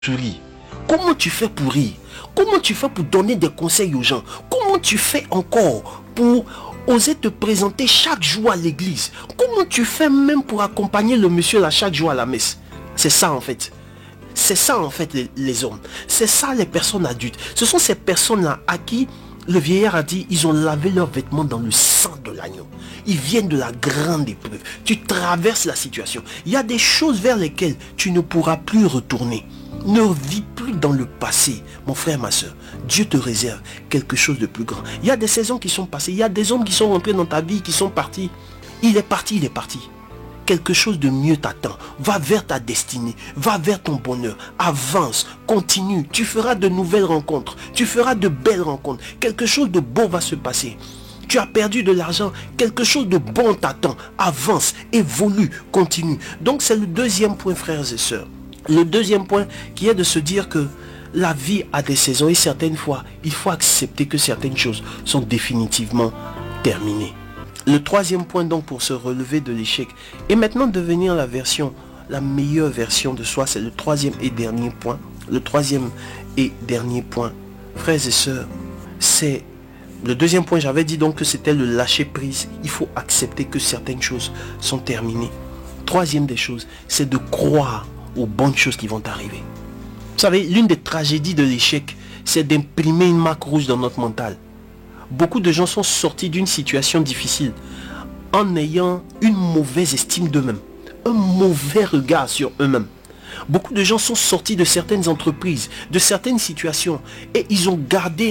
rire? Comment tu fais pour rire? Comment tu fais pour donner des conseils aux gens? Comment tu fais encore pour oser te présenter chaque jour à l'église? Comment tu fais même pour accompagner le monsieur là chaque jour à la messe? C'est ça en fait. C'est ça en fait les hommes. C'est ça les personnes adultes. Ce sont ces personnes-là à qui le vieillard a dit, ils ont lavé leurs vêtements dans le sang de l'agneau. Ils viennent de la grande épreuve. Tu traverses la situation. Il y a des choses vers lesquelles tu ne pourras plus retourner. Ne vis plus dans le passé, mon frère, ma soeur. Dieu te réserve quelque chose de plus grand. Il y a des saisons qui sont passées. Il y a des hommes qui sont rentrés dans ta vie, qui sont partis. Il est parti, il est parti. Quelque chose de mieux t'attend. Va vers ta destinée. Va vers ton bonheur. Avance. Continue. Tu feras de nouvelles rencontres. Tu feras de belles rencontres. Quelque chose de beau va se passer. Tu as perdu de l'argent. Quelque chose de bon t'attend. Avance. Évolue. Continue. Donc c'est le deuxième point, frères et sœurs. Le deuxième point qui est de se dire que la vie a des saisons et certaines fois, il faut accepter que certaines choses sont définitivement terminées. Le troisième point donc pour se relever de l'échec et maintenant devenir la meilleure version de soi, c'est le troisième et dernier point. Le troisième et dernier point, frères et sœurs, c'est le deuxième point. J'avais dit donc que c'était le lâcher prise. Il faut accepter que certaines choses sont terminées. Troisième des choses, c'est de croire aux bonnes choses qui vont arriver. Vous savez, l'une des tragédies de l'échec, c'est d'imprimer une marque rouge dans notre mental. Beaucoup de gens sont sortis d'une situation difficile en ayant une mauvaise estime d'eux-mêmes, un mauvais regard sur eux-mêmes. Beaucoup de gens sont sortis de certaines entreprises, de certaines situations, et ils ont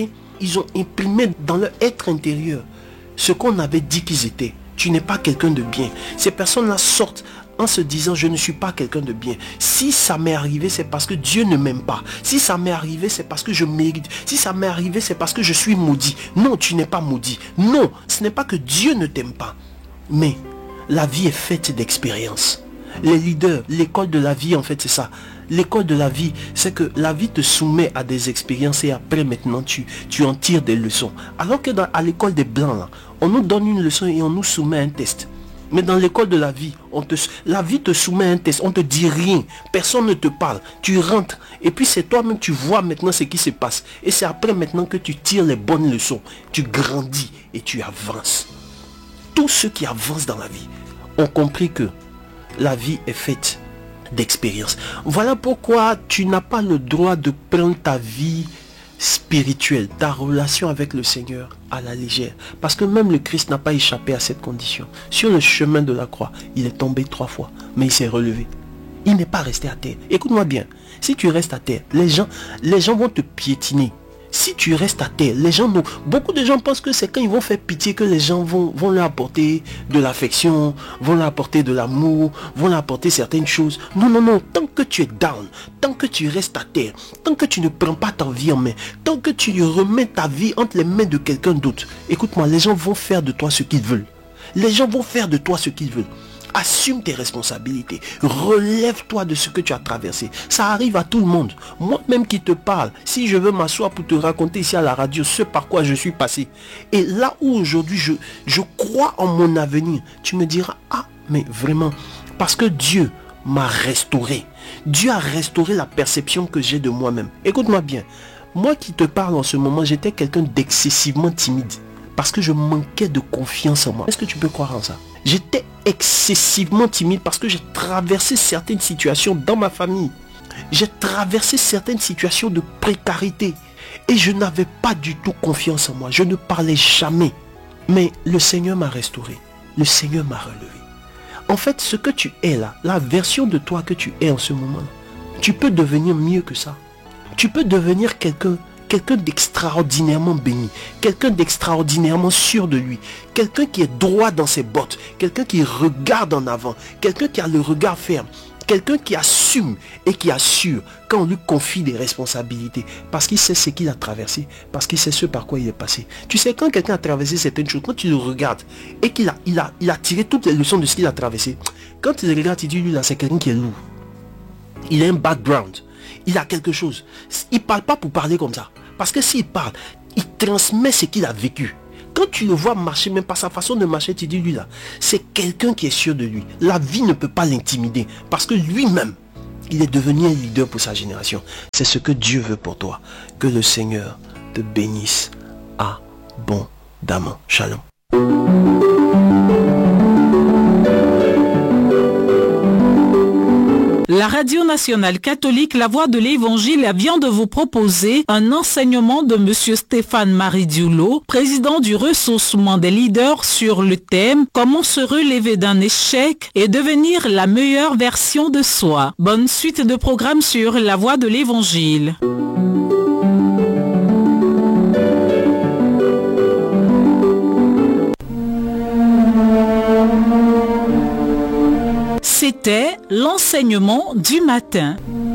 imprimé dans leur être intérieur ce qu'on avait dit qu'ils étaient. Tu n'es pas quelqu'un de bien. Ces personnes-là sortent en se disant, je ne suis pas quelqu'un de bien. Si ça m'est arrivé, c'est parce que Dieu ne m'aime pas. Si ça m'est arrivé, c'est parce que je mérite. Si ça m'est arrivé, c'est parce que je suis maudit. Non, tu n'es pas maudit. Non, ce n'est pas que Dieu ne t'aime pas. Mais la vie est faite d'expériences. Les leaders, l'école de la vie, en fait, c'est ça. L'école de la vie, c'est que la vie te soumet à des expériences et après, maintenant, tu en tires des leçons. Alors que à l'école des Blancs, là, on nous donne une leçon et on nous soumet un test. Mais dans l'école de la vie, la vie te soumet un test, on te dit rien, personne ne te parle, tu rentres et puis c'est toi-même, tu vois maintenant ce qui se passe. Et c'est après maintenant que tu tires les bonnes leçons, tu grandis et tu avances. Tous ceux qui avancent dans la vie ont compris que la vie est faite d'expérience. Voilà pourquoi tu n'as pas le droit de prendre ta vie spirituelle, ta relation avec le Seigneur à la légère. Parce que même le Christ n'a pas échappé à cette condition. Sur le chemin de la croix, il est tombé 3 fois, mais il s'est relevé. Il n'est pas resté à terre. Écoute-moi bien, si tu restes à terre, les gens vont te piétiner. Si tu restes à terre, beaucoup de gens pensent que c'est quand ils vont faire pitié que les gens vont leur apporter de l'affection, vont leur apporter de l'amour, vont leur apporter certaines choses. Non, non, non, tant que tu es down, tant que tu restes à terre, tant que tu ne prends pas ta vie en main, tant que tu remets ta vie entre les mains de quelqu'un d'autre, écoute-moi, les gens vont faire de toi ce qu'ils veulent. Les gens vont faire de toi ce qu'ils veulent. Assume tes responsabilités. Relève-toi de ce que tu as traversé. Ça arrive à tout le monde. Moi-même qui te parle, si je veux m'asseoir pour te raconter ici à la radio ce par quoi je suis passé. Et là où aujourd'hui je crois en mon avenir, tu me diras, ah, mais vraiment, parce que Dieu m'a restauré. Dieu a restauré la perception que j'ai de moi-même. Écoute-moi bien. Moi qui te parle en ce moment, j'étais quelqu'un d'excessivement timide. Parce que je manquais de confiance en moi. Est-ce que tu peux croire en ça? J'étais excessivement timide parce que j'ai traversé certaines situations dans ma famille. J'ai traversé certaines situations de précarité. Et je n'avais pas du tout confiance en moi. Je ne parlais jamais. Mais le Seigneur m'a restauré. Le Seigneur m'a relevé. En fait, ce que tu es là, la version de toi que tu es en ce moment, tu peux devenir mieux que ça. Tu peux devenir quelqu'un d'extraordinairement béni, quelqu'un d'extraordinairement sûr de lui, quelqu'un qui est droit dans ses bottes, quelqu'un qui regarde en avant, quelqu'un qui a le regard ferme, quelqu'un qui assume et qui assure quand on lui confie des responsabilités, parce qu'il sait ce qu'il a traversé, parce qu'il sait ce par quoi il est passé. Tu sais, quand quelqu'un a traversé certaines choses, quand tu le regardes et qu'il a tiré toutes les leçons de ce qu'il a traversé, quand tu le regardes, tu dis, lui là, c'est quelqu'un qui est lourd. Il a un background. Il a quelque chose. Il parle pas pour parler comme ça. Parce que s'il parle, il transmet ce qu'il a vécu. Quand tu le vois marcher, même par sa façon de marcher, tu dis, lui là, c'est quelqu'un qui est sûr de lui. La vie ne peut pas l'intimider. Parce que lui-même, Il est devenu un leader pour sa génération. C'est ce que Dieu veut pour toi. Que le Seigneur te bénisse abondamment. Shalom. La Radio Nationale Catholique La Voix de l'Évangile vient de vous proposer un enseignement de M. Stéphane Marie Dioulo, président du ressourcement des leaders, sur le thème « Comment se relever d'un échec et devenir la meilleure version de soi ». Bonne suite de programmes sur La Voix de l'Évangile. C'était l'enseignement du matin.